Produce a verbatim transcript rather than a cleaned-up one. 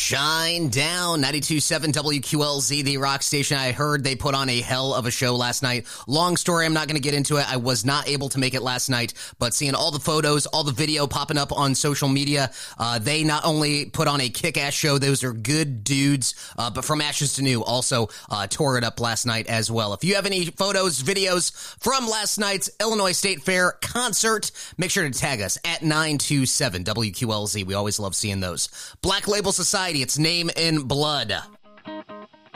Shine down. ninety-two point seven W Q L Z, the rock station. I heard they put on a hell of a show last night. Long story, I'm not going to get into it. I was not able to make it last night, but seeing all the photos, all the video popping up on social media, uh, they not only put on a kick-ass show, those are good dudes, uh, but From Ashes to New also uh, tore it up last night as well. If you have any photos, videos from last night's Illinois State Fair concert, make sure to tag us at nine two seven W Q L Z. We always love seeing those. Black Label Society, it's Name in Blood.